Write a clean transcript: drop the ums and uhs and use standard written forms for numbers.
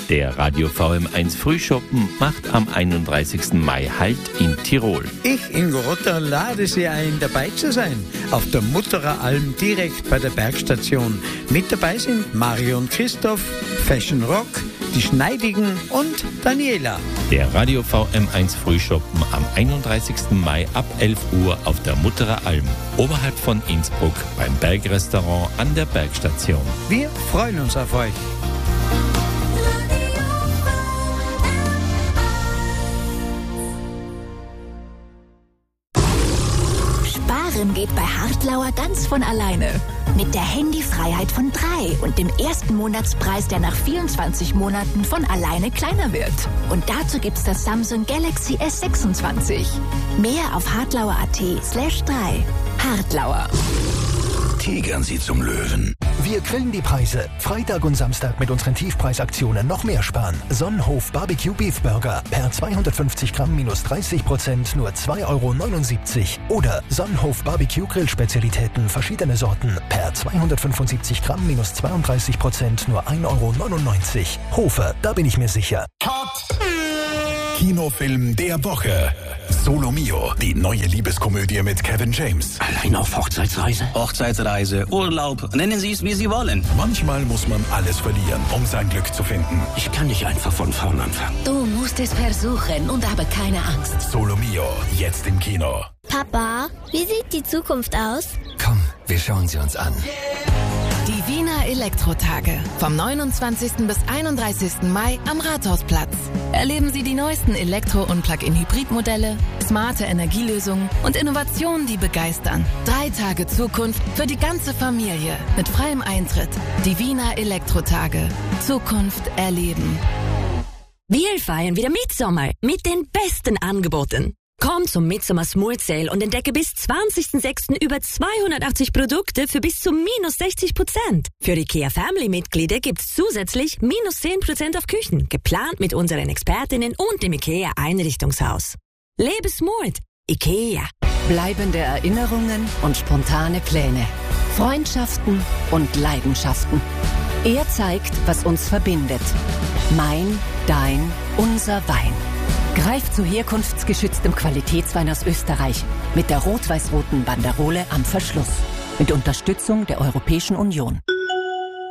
Der Radio VM1 Frühschoppen macht am 31. Mai Halt in Tirol. Ich, Ingo Rotter, lade Sie ein, dabei zu sein. Auf der Mutterer Alm direkt bei der Bergstation. Mit dabei sind Mario und Christoph, Fashion Rock, die Schneidigen und Daniela. Der Radio VM1 Frühschoppen am 31. Mai ab 11 Uhr auf der Mutterer Alm, oberhalb von Innsbruck beim Bergrestaurant an der Bergstation. Wir freuen uns auf euch. Sparen geht bei Hartlauer ganz von alleine. Mit der Handyfreiheit von 3 und dem ersten Monatspreis, der nach 24 Monaten von alleine kleiner wird. Und dazu gibt's das Samsung Galaxy S26. Mehr auf hartlauer.at/3. Hartlauer. Tigern Sie zum Löwen. Wir grillen die Preise. Freitag und Samstag mit unseren Tiefpreisaktionen noch mehr sparen. Sonnenhof Barbecue Beef Burger per 250 Gramm minus 30%, nur 2,79 €. Oder Sonnenhof Barbecue Grillspezialitäten, verschiedene Sorten, per 275 Gramm minus 32%, nur 1,99 €. Hofer, da bin ich mir sicher. Cut! Kinofilm der Woche. Solo Mio, die neue Liebeskomödie mit Kevin James. Allein auf Hochzeitsreise? Hochzeitsreise, Urlaub, nennen Sie es, wie Sie wollen. Manchmal muss man alles verlieren, um sein Glück zu finden. Ich kann nicht einfach von vorn anfangen. Du musst es versuchen und habe keine Angst. Solo Mio, jetzt im Kino. Papa, wie sieht die Zukunft aus? Komm, wir schauen sie uns an. Die Wiener Elektrotage. Vom 29. bis 31. Mai am Rathausplatz. Erleben Sie die neuesten Elektro- und Plug-in-Hybrid-Modelle, smarte Energielösungen und Innovationen, die begeistern. 3 Tage Zukunft für die ganze Familie. Mit freiem Eintritt. Die Wiener Elektrotage. Zukunft erleben. Wir feiern wieder Mitsommer mit den besten Angeboten. Komm zum Midsommer Smooth Sale und entdecke bis 20.06. über 280 Produkte für bis zu minus 60%. Für IKEA Family-Mitglieder gibt's zusätzlich minus 10% auf Küchen, geplant mit unseren Expertinnen und dem IKEA Einrichtungshaus. Lebe smooth. IKEA. Bleibende Erinnerungen und spontane Pläne. Freundschaften und Leidenschaften. Er zeigt, was uns verbindet. Mein, dein, unser Wein. Greif zu herkunftsgeschütztem Qualitätswein aus Österreich mit der rot-weiß-roten Banderole am Verschluss. Mit Unterstützung der Europäischen Union.